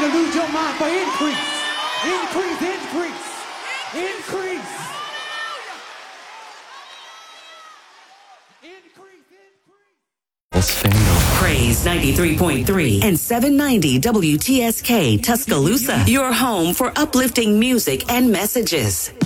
to lose your mind for increase. Increase, increase, increase. Praise 93.3 and 790 WTSK Tuscaloosa. Your home for uplifting music and messages.